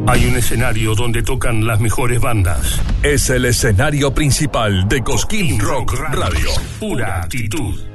Hay un escenario donde tocan las mejores bandas. Es el escenario principal de Cosquín Rock Radio. Pura actitud.